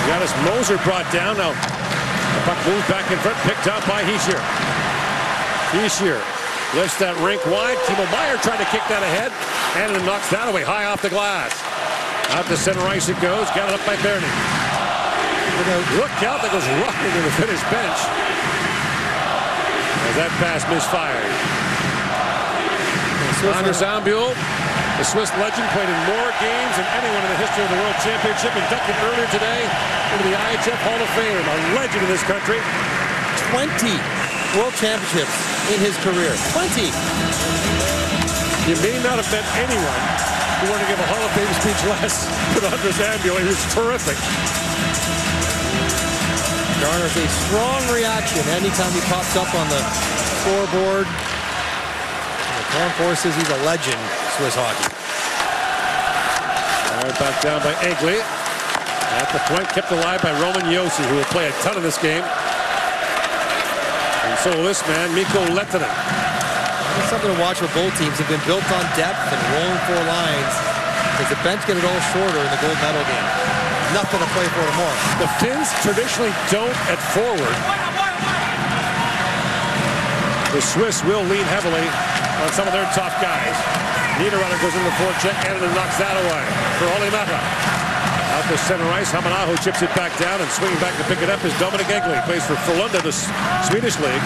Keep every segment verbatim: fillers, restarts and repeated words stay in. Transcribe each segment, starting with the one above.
Got his Moser brought down. Now the puck moves back in front, picked up by Hischier. Hischier lifts that rink wide. Timo Meier trying to kick that ahead. And it knocks that away high off the glass. Out to center ice it goes. Got it up by Bernie. Look out, that goes rocking to the Finnish bench. As that pass misfired. Anders Ambul, the Swiss legend, played in more games than anyone in the history of the World Championship. Inducted earlier today into the I H F Hall of Fame. A legend in this country. twenty World Championships in his career. twenty. You may not have met anyone who wanted to give a Hall of Fame speech less than Anders Ambul. He was terrific. Garners a strong reaction anytime he pops up on the scoreboard. The Torn Forces, he's a legend, Swiss hockey. All right, back down by Egli. At the point, kept alive by Roman Josi, who will play a ton of this game. And so will this man, Mikko Lehtinen. It's something to watch for both teams. They've been built on depth and rolling four lines. As the bench get it all shorter in the gold medal game. Nothing to play for tomorrow. The Finns traditionally don't at forward. The Swiss will lean heavily on some of their tough guys. Niederreiter goes into the forecheck and it knocks that away for Olli Määttä. Out to center ice, Hamanaho chips it back down, and swinging back to pick it up is Dominic Egli. Plays for Frölunda, the Swedish league.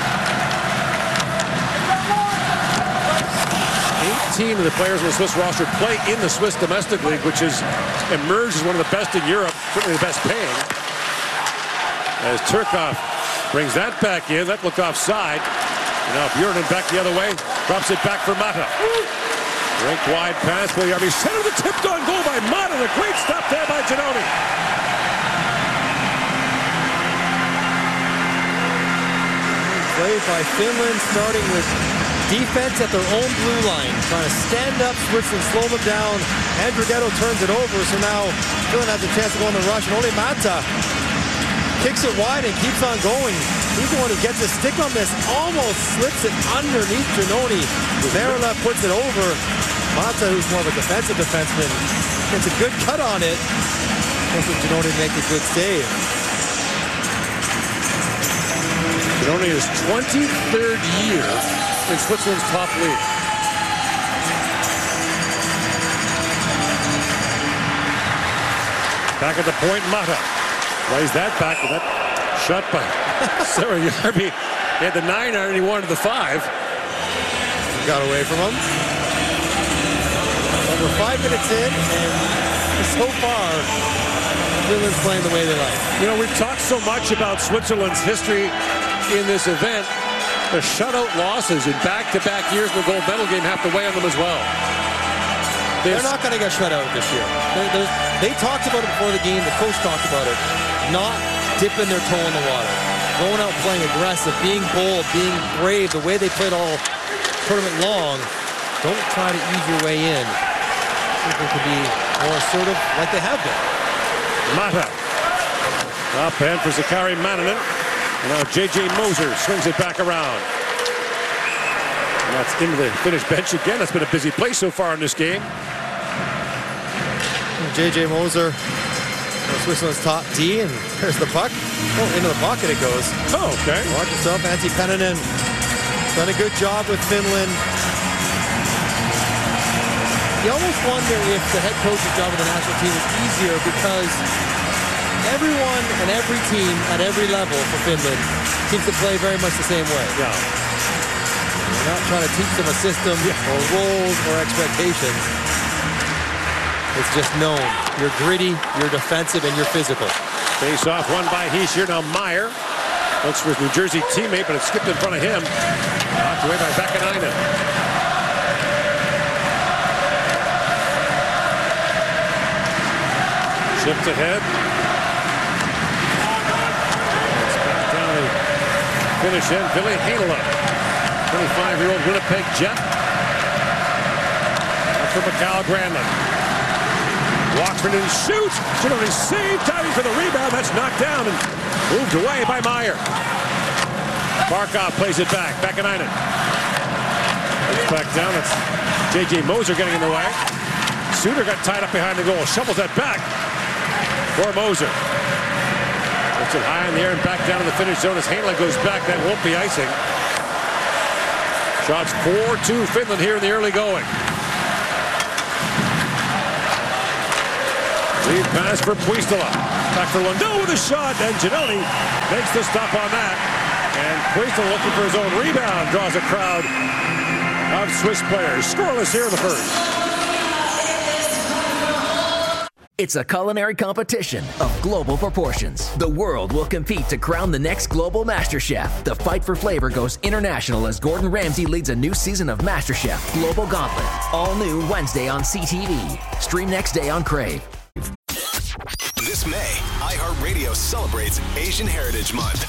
eighteen of the players on the Swiss roster play in the Swiss domestic league, which has emerged as one of the best in Europe, certainly the best paying. As Turkov brings that back in, that looked offside. And now Bjornen back the other way, drops it back for Määttä. Rink wide pass, Puljujärvi center the tipped on goal by Määttä. A great stop there by Janoni. Played by Finland, starting with defense at their own blue line, trying to stand up, Switzerland slow them down. Andrew Ghetto turns it over, so now Finland has a chance to go in the rush, and Olli Määttä kicks it wide and keeps on going. He's the one who gets a stick on this, almost slips it underneath Janoni. Merila puts it over. Määttä, who's more of a defensive defenseman, gets a good cut on it. Forces Janoni to make a good save. Janoni is twenty-third year in Switzerland's top league. Back at the point, Määttä plays that back, and that shot by Puljujärvi. He had the nine iron, he wanted the five. Got away from him. Over five minutes in, and so far, Finland's playing the way they like. You know, we've talked so much about Switzerland's history in this event. The shutout losses in back-to-back years in the gold medal game have to weigh on them as well. They're, They're not going to get shut out this year. They're, they talked about it before the game. The coach talked about it. Not dipping their toe in the water. Going out playing aggressive, being bold, being brave, the way they played all tournament long. Don't try to ease your way in. I think they could be more assertive like they have been. Määttä. Up and for Sakari Manninen. And now J J Moser swings it back around. And that's into the Finnish bench again. That's been a busy play so far in this game. J J Moser, Switzerland's top D, and there's the puck. Oh, into the pocket it goes. Oh, okay. Watch yourself, Antti Pennanen. Done a good job with Finland. You almost wonder if the head coach's job of the national team is easier because everyone and every team at every level for Finland seems to play very much the same way. Yeah. You're not trying to teach them a system yeah. or roles or expectations. It's just known. You're gritty, you're defensive, and you're physical. Face off one by Hischier. Now Meier looks for his New Jersey teammate, but it skipped in front of him. Knocked away by Vakanainen. Chipped ahead. It's back down to finish in. Ville Heinola, twenty-five-year-old Winnipeg Jet. Up for Mikael Granlund. Walks for and shoots. Should only save. Diving for the rebound. That's knocked down and moved away by Meier. Barkov plays it back. Vakanainen. It's back down. It's J J Moser getting in the way. Suter got tied up behind the goal. Shovels that back for Moser. Puts it high in the air and back down to the finish zone as Heinola goes back. That won't be icing. Shots four two Finland here in the early going. Lead pass for Puistola. Back for Lundell with a shot, and Giannone makes the stop on that. And Puistola looking for his own rebound. Draws a crowd of Swiss players. Scoreless here in the first. It's a culinary competition of global proportions. The world will compete to crown the next global MasterChef. The fight for flavor goes international as Gordon Ramsay leads a new season of MasterChef Global Gauntlet. All new Wednesday on C T V. Stream next day on Crave. This May, iHeartRadio celebrates Asian Heritage Month.